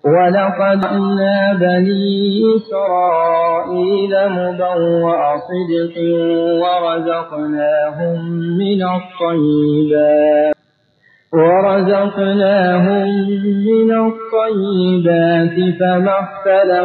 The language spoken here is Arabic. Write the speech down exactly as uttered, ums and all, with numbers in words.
ولقد جعلنا بني إسرائيل مبوأ صدق ورزقناهم من الطيبات ورزقناهم من الطيبات فما اختلفوا